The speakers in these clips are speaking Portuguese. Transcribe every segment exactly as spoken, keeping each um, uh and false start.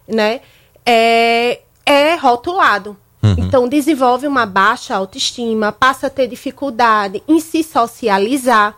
né, é, é rotulado. Uhum. Então, desenvolve uma baixa autoestima, passa a ter dificuldade em se socializar,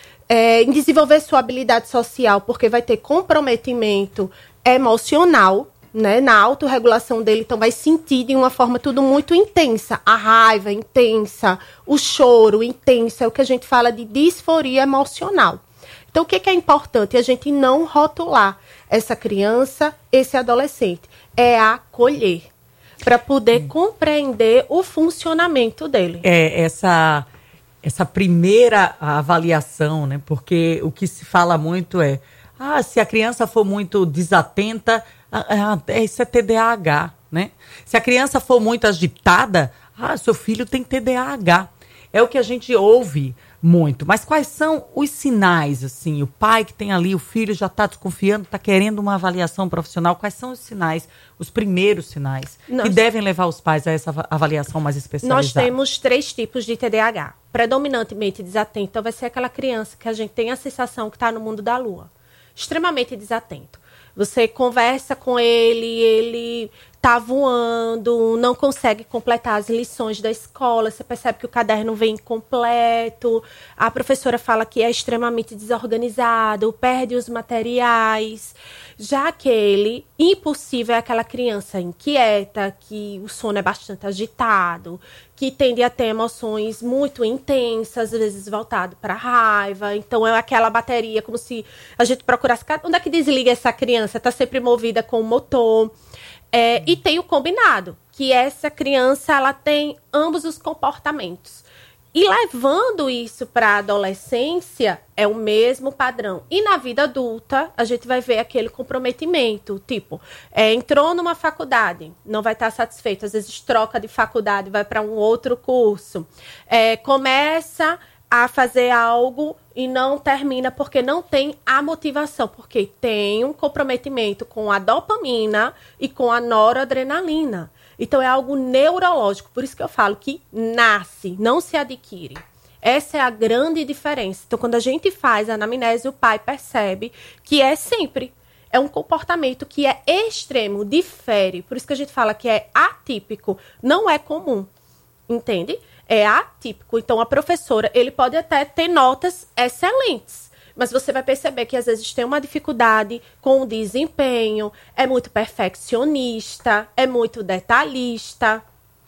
é, em desenvolver sua habilidade social, porque vai ter comprometimento emocional, né, na autorregulação dele, então vai sentir de uma forma tudo muito intensa. A raiva intensa, o choro intenso, é o que a gente fala de disforia emocional. Então, o que, que é importante? A gente não rotular essa criança, esse adolescente. É acolher, para poder hum. compreender o funcionamento dele. É, essa, essa primeira avaliação, né? Porque o que se fala muito é, ah, se a criança for muito desatenta, ah, ah, isso é T D A H, né? Se a criança for muito agitada, ah, seu filho tem T D A H. É o que a gente ouve muito. Mas quais são os sinais, assim? O pai que tem ali, o filho já está desconfiando, está querendo uma avaliação profissional. Quais são os sinais, os primeiros sinais, Nós... que devem levar os pais a essa avaliação mais especializada? Nós temos três tipos de T D A H. Predominantemente desatento vai ser aquela criança que a gente tem a sensação que está no mundo da lua. Extremamente desatento. Você conversa com ele, ele tá voando, não consegue completar as lições da escola, você percebe que o caderno vem incompleto, a professora fala que é extremamente desorganizado, perde os materiais. Já aquele impossível é aquela criança inquieta, que o sono é bastante agitado, que tende a ter emoções muito intensas, às vezes voltado para a raiva. Então, é aquela bateria, como se a gente procurasse... Onde é que desliga essa criança? Está sempre movida com o motor. É, e tem o combinado, que essa criança ela tem ambos os comportamentos. E levando isso para a adolescência, é o mesmo padrão. E na vida adulta, a gente vai ver aquele comprometimento. Tipo, é, entrou numa faculdade, não vai estar satisfeito. Às vezes troca de faculdade, vai para um outro curso. É, começa a fazer algo e não termina porque não tem a motivação. Porque tem um comprometimento com a dopamina e com a noradrenalina. Então, é algo neurológico. Por isso que eu falo que nasce, não se adquire. Essa é a grande diferença. Então, quando a gente faz a anamnese, o pai percebe que é sempre. É um comportamento que é extremo, difere. Por isso que a gente fala que é atípico. Não é comum. Entende? É atípico. Então, a professora, ele pode até ter notas excelentes. Mas você vai perceber que, às vezes, tem uma dificuldade com o desempenho, é muito perfeccionista, é muito detalhista.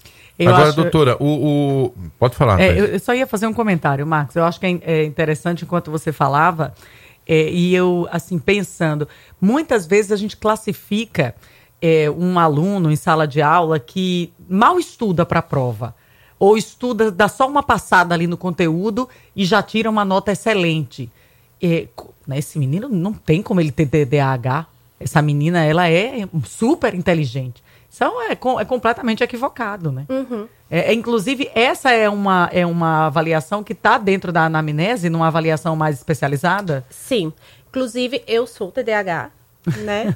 Eu Agora, acho... doutora, o, o... pode falar. É, eu só ia fazer um comentário, Marcos. Eu acho que é interessante, enquanto você falava, é, e eu, assim, pensando, muitas vezes a gente classifica é, um aluno em sala de aula que mal estuda para a prova, ou estuda, dá só uma passada ali no conteúdo e já tira uma nota excelente. É, né, esse menino não tem como ele ter T D A H. Essa menina, ela é super inteligente. Isso é, é completamente equivocado, né? Uhum. É, é, inclusive, essa é uma, é uma avaliação que está dentro da anamnese, numa avaliação mais especializada? Sim. Inclusive, eu sou T D A H, né?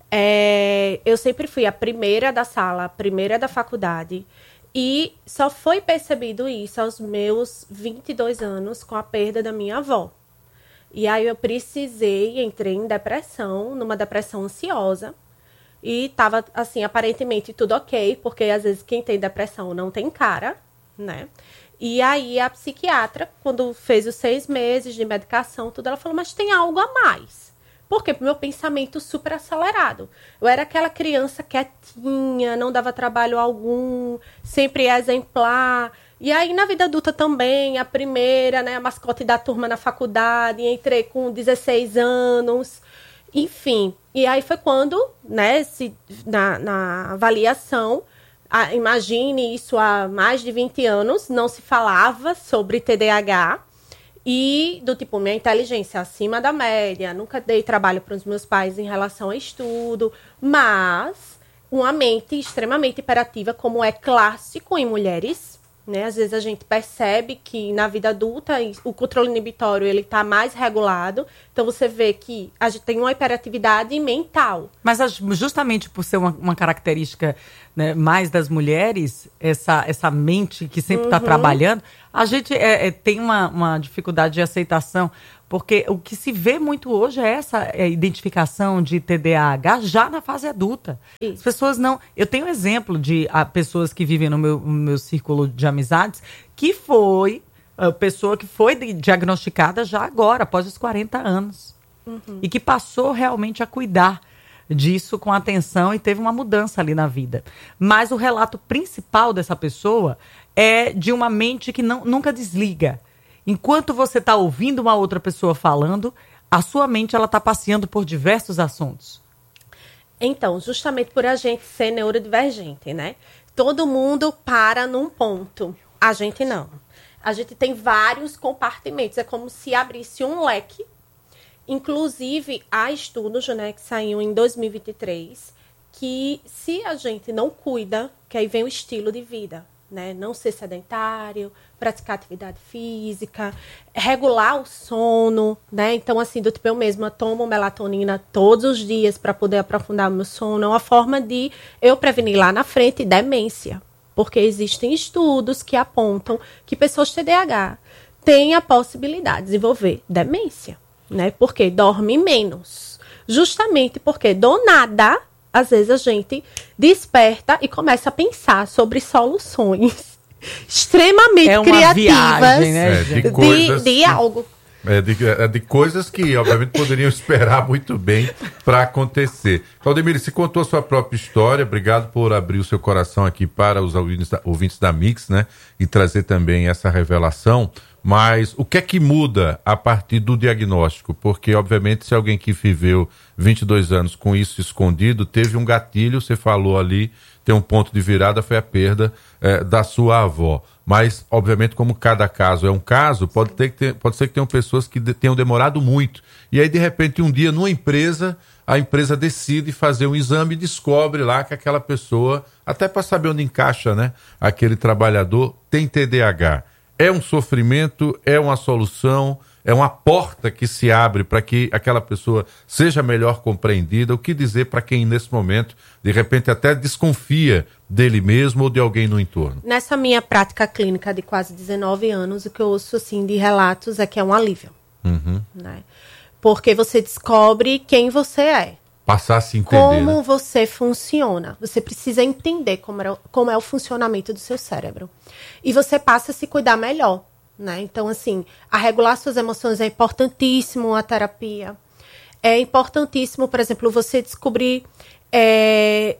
é, eu sempre fui a primeira da sala, a primeira da faculdade. E só foi percebido isso aos meus vinte e dois anos, com a perda da minha avó. E aí eu precisei, entrei em depressão, numa depressão ansiosa. E tava, assim, aparentemente tudo ok, porque às vezes quem tem depressão não tem cara, né? E aí a psiquiatra, quando fez os seis meses de medicação, tudo, ela falou, mas tem algo a mais. Por quê? Porque meu pensamento super acelerado. Eu era aquela criança quietinha, não dava trabalho algum, sempre exemplar. E aí, na vida adulta também, a primeira, né, a mascote da turma na faculdade, entrei com dezesseis anos, enfim. E aí foi quando, né, se, na, na avaliação, a, imagine isso há mais de vinte anos, não se falava sobre T D A H, e do tipo, minha inteligência acima da média, nunca dei trabalho para os meus pais em relação a estudo, mas uma mente extremamente hiperativa, como é clássico em mulheres, né? Às vezes a gente percebe que na vida adulta o controle inibitório ele está mais regulado. Então você vê que a gente tem uma hiperatividade mental. Mas justamente por ser uma, uma característica, né, mais das mulheres, essa, essa mente que sempre está uhum. trabalhando, a gente é, é, tem uma, uma dificuldade de aceitação. Porque o que se vê muito hoje é essa identificação de T D A H já na fase adulta. Isso. As pessoas não... Eu tenho exemplo de a, pessoas que vivem no meu, no meu círculo de amizades que foi... A pessoa que foi diagnosticada já agora, após os quarenta anos. Uhum. E que passou realmente a cuidar disso com atenção e teve uma mudança ali na vida. Mas o relato principal dessa pessoa é de uma mente que não, nunca desliga. Enquanto você está ouvindo uma outra pessoa falando, a sua mente ela está passeando por diversos assuntos. Então, justamente por a gente ser neurodivergente, né? Todo mundo para num ponto. A gente não. A gente tem vários compartimentos. É como se abrisse um leque. Inclusive, há estudos, né, que saíram em dois mil e vinte e três, que se a gente não cuida, que aí vem o estilo de vida, né? Não ser sedentário, praticar atividade física, regular o sono, né? Então, assim, do tipo, eu mesma tomo melatonina todos os dias para poder aprofundar o meu sono. É uma forma de eu prevenir lá na frente demência. Porque existem estudos que apontam que pessoas T D A H têm a possibilidade de desenvolver demência, né? Porque dorme menos. Justamente porque do nada, às vezes a gente desperta e começa a pensar sobre soluções extremamente é uma criativas viagem, né, é, de, coisas... de, de algo. É de, é de coisas que, obviamente, poderiam esperar muito bem para acontecer. Claudemir, você contou a sua própria história. Obrigado por abrir o seu coração aqui para os ouvintes da, ouvintes da Mix, né? E trazer também essa revelação. Mas o que é que muda a partir do diagnóstico? Porque, obviamente, se alguém que viveu vinte e dois anos com isso escondido, teve um gatilho, você falou ali, tem um ponto de virada, foi a perda é, da sua avó. Mas, obviamente, como cada caso é um caso, pode, ter que ter, pode ser que tenham pessoas que de, tenham demorado muito. E aí, de repente, um dia, numa empresa, a empresa decide fazer um exame e descobre lá que aquela pessoa, até para saber onde encaixa, né, aquele trabalhador, tem T D A H. É um sofrimento, é uma solução, é uma porta que se abre para que aquela pessoa seja melhor compreendida. O que dizer para quem, nesse momento, de repente até desconfia dele mesmo ou de alguém no entorno? Nessa minha prática clínica de quase dezenove anos, o que eu ouço assim, de relatos é que é um alívio. Uhum. Né? Porque você descobre quem você é. Passar a se entender, como né? você funciona. Você precisa entender como é, como é o funcionamento do seu cérebro. E você passa a se cuidar melhor, né? Então, assim, a regular suas emoções é importantíssimo, a terapia. É importantíssimo, por exemplo, você descobrir é,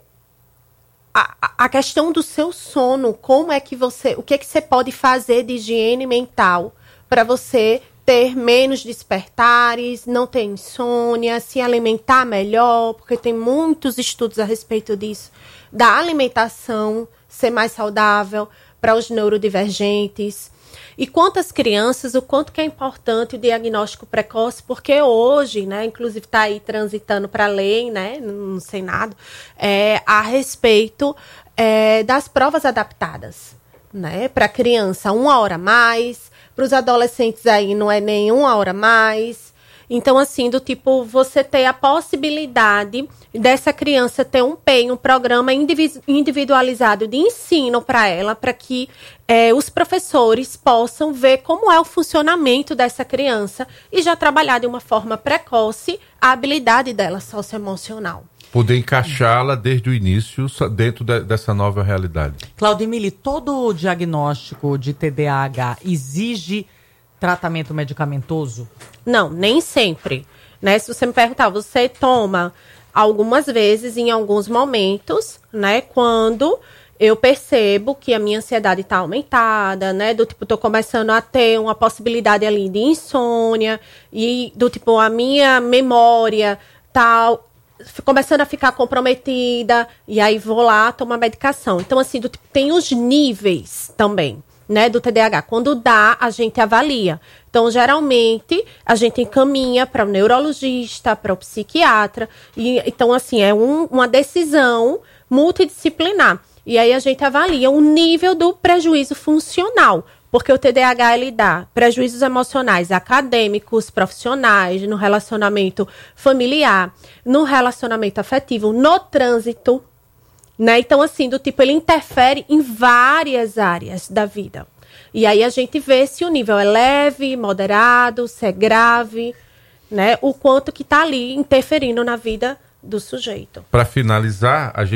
a, a questão do seu sono. Como é que você... O que é que você pode fazer de higiene mental para você ter menos despertares, não ter insônia, se alimentar melhor, porque tem muitos estudos a respeito disso, da alimentação ser mais saudável para os neurodivergentes. E quanto às crianças, o quanto que é importante o diagnóstico precoce, porque hoje, né, inclusive está aí transitando para a lei, né, no Senado, é, a respeito é, das provas adaptadas, né, para a criança, uma hora a mais. Para os adolescentes aí não é nem uma hora mais. Então, assim, do tipo, você ter a possibilidade dessa criança ter um P E I, um programa individualizado de ensino para ela, para que é, os professores possam ver como é o funcionamento dessa criança e já trabalhar de uma forma precoce a habilidade dela socioemocional. Poder encaixá-la desde o início dentro de, dessa nova realidade. Claudemir, todo diagnóstico de T D A H exige tratamento medicamentoso? Não, nem sempre. Né? Se você me perguntar, você toma algumas vezes, em alguns momentos, né? Quando eu percebo que a minha ansiedade está aumentada, né? Do tipo, estou começando a ter uma possibilidade ali de insônia e do tipo, a minha memória tal... começando a ficar comprometida, e aí vou lá tomar medicação. Então, assim, do, tem os níveis também, né, do T D A H. Quando dá, a gente avalia. Então, geralmente, a gente encaminha para o neurologista, para o psiquiatra. E, então, assim, é um, uma decisão multidisciplinar. E aí a gente avalia o nível do prejuízo funcional. Porque o T D A H, ele dá prejuízos emocionais acadêmicos, profissionais, no relacionamento familiar, no relacionamento afetivo, no trânsito, né? Então, assim, do tipo, ele interfere em várias áreas da vida. E aí a gente vê se o nível é leve, moderado, se é grave, né? O quanto que está ali interferindo na vida do sujeito. Para finalizar, a gente